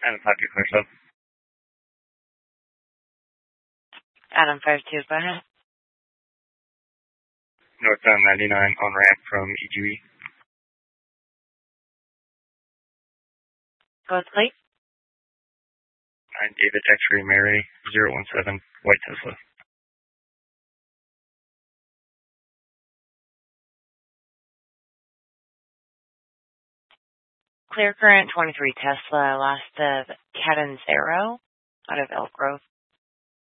Adam 52, clear sub. Adam 52, go ahead. Northbound 99 on ramp from EGB. Go with plate. 9 David X-ray Mary 017 White Tesla. Clear current 23 Tesla, last of Catanzaro out of Elk Grove.